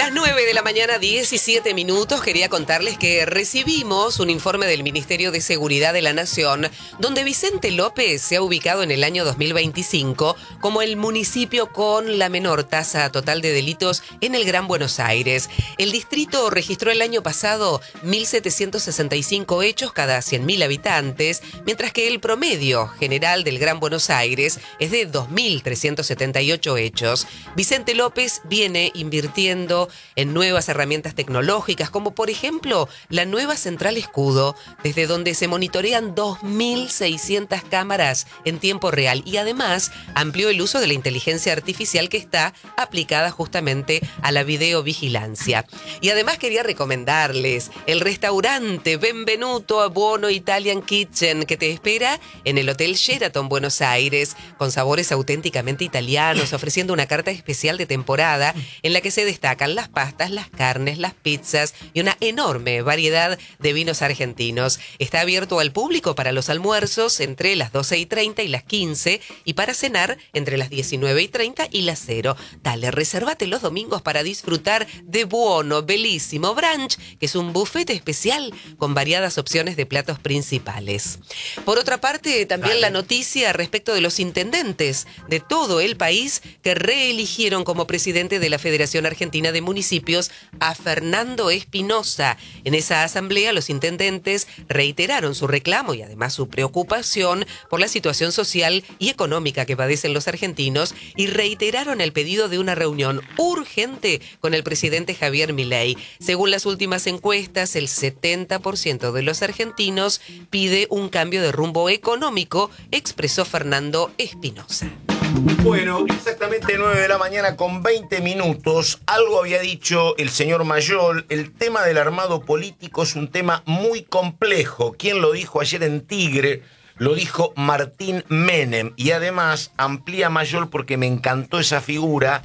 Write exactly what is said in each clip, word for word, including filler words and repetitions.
Las nueve de la mañana, diecisiete minutos, quería contarles que recibimos un informe del Ministerio de Seguridad de la Nación, donde Vicente López se ha ubicado en el año dos mil veinticinco como el municipio con la menor tasa total de delitos en el Gran Buenos Aires. El distrito registró el año pasado mil setecientos sesenta y cinco hechos cada cien mil habitantes, mientras que el promedio general del Gran Buenos Aires es de dos mil trescientos setenta y ocho hechos. Vicente López viene invirtiendo en nuevas herramientas tecnológicas, como por ejemplo la nueva central Escudo, desde donde se monitorean dos mil seiscientas cámaras en tiempo real, y además amplió el uso de la inteligencia artificial que está aplicada justamente a la videovigilancia. Y además quería recomendarles el restaurante Benvenuto a Buono Italian Kitchen, que te espera en el Hotel Sheraton Buenos Aires, con sabores auténticamente italianos, ofreciendo una carta especial de temporada en la que se destacan las pastas, las carnes, las pizzas y una enorme variedad de vinos argentinos. Está abierto al público para los almuerzos entre las doce y treinta y las quince, y para cenar entre las diecinueve y treinta y las cero. Dale, resérvate los domingos para disfrutar de Buono Bellissimo Brunch, que es un buffet especial con variadas opciones de platos principales. Por otra parte, también Dale. la noticia respecto de los intendentes de todo el país que reeligieron como presidente de la Federación Argentina de Municipios a Fernando Espinosa. En esa asamblea, los intendentes reiteraron su reclamo y además su preocupación por la situación social y económica que padecen los argentinos, y reiteraron el pedido de una reunión urgente con el presidente Javier Milei. Según las últimas encuestas, el setenta por ciento de los argentinos pide un cambio de rumbo económico, expresó Fernando Espinosa. Bueno, exactamente nueve de la mañana con veinte minutos. Algo había dicho el señor Mayol. El tema del armado político es un tema muy complejo. ¿Quién lo dijo ayer en Tigre? Lo dijo Martín Menem. Y además amplía Mayol porque me encantó esa figura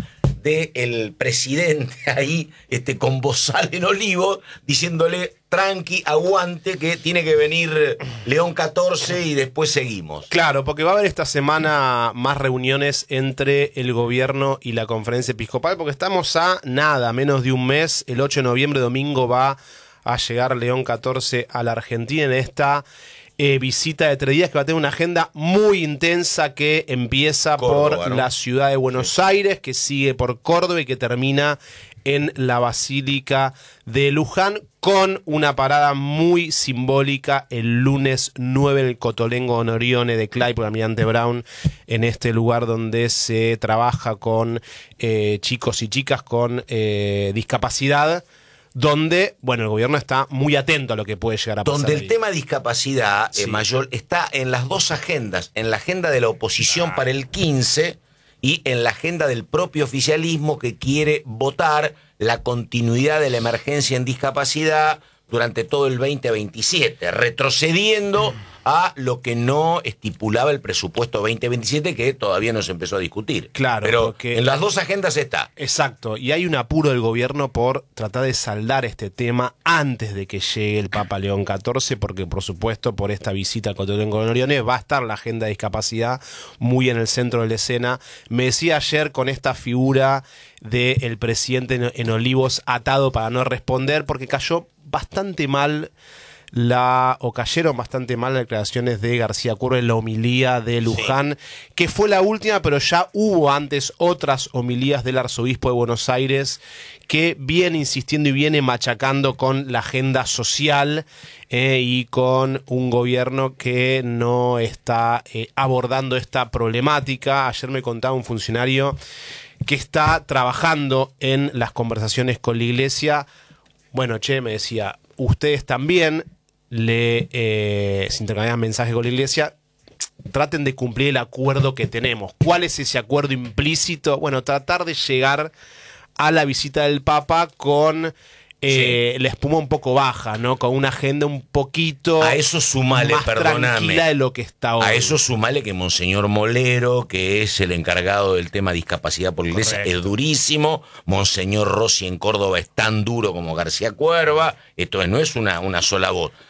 del presidente ahí, este, con bozal en olivo, diciéndole: tranqui, aguante, que tiene que venir León catorce y después seguimos. Claro, porque va a haber esta semana más reuniones entre el gobierno y la conferencia episcopal, porque estamos a nada, menos de un mes. El ocho de noviembre, domingo, va a llegar León catorce a la Argentina en esta eh, visita de tres días, que va a tener una agenda muy intensa, que empieza Córdoba, por ¿no? la ciudad de Buenos sí. Aires, que sigue por Córdoba y que termina en la Basílica de Luján, con una parada muy simbólica el lunes nueve en el Cotolengo Onorione de Clay por el Almirante Brown, en este lugar donde se trabaja con eh, chicos y chicas con eh, discapacidad, donde, bueno, el gobierno está muy atento a lo que puede llegar a pasar. Donde el ahí. tema discapacidad, sí. eh, Mayol, está en las dos agendas, en la agenda de la oposición claro. para el quince y en la agenda del propio oficialismo, que quiere votar la continuidad de la emergencia en discapacidad durante todo el veinte veintisiete, retrocediendo a lo que no estipulaba el presupuesto veinte veintisiete, que todavía no se empezó a discutir. Claro, pero porque, en las dos agendas está. Exacto, y hay un apuro del gobierno por tratar de saldar este tema antes de que llegue el Papa León catorce, porque por supuesto por esta visita a Cotolengo de Norione va a estar la agenda de discapacidad muy en el centro de la escena. Me decía ayer, con esta figura del presidente en, en Olivos atado para no responder, porque cayó bastante mal la o cayeron bastante mal las declaraciones de García Curro en la homilía de Luján, sí. que fue la última, pero ya hubo antes otras homilías del arzobispo de Buenos Aires que viene insistiendo y viene machacando con la agenda social eh, y con un gobierno que no está eh, abordando esta problemática. Ayer me contaba un funcionario que está trabajando en las conversaciones con la iglesia. Bueno, che, me decía, ustedes también le eh, se intercambian mensajes con la iglesia, traten de cumplir el acuerdo que tenemos. ¿Cuál es ese acuerdo implícito? Bueno, tratar de llegar a la visita del Papa con eh, sí. la espuma un poco baja, ¿no? Con una agenda un poquito a eso sumale, más perdóname, tranquila de lo que está hoy. A eso sumale que Monseñor Molero, que es el encargado del tema discapacidad por la iglesia, Correcto. es durísimo. Monseñor Rossi en Córdoba es tan duro como García Cuerva. Esto es, no es una, una sola voz.